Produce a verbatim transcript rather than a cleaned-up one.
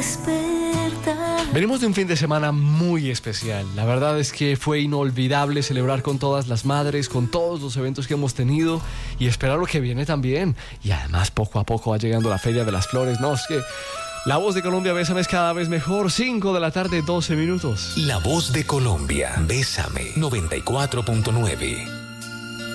despertar. Venimos de un fin de semana muy especial. La verdad es que fue inolvidable celebrar con todas las madres, con todos los eventos que hemos tenido y esperar lo que viene también. Y además poco a poco va llegando la Feria de las Flores. No, es que La Voz de Colombia, Bésame, es cada vez mejor. cinco de la tarde, doce minutos. La Voz de Colombia, Bésame, noventa y cuatro punto nueve.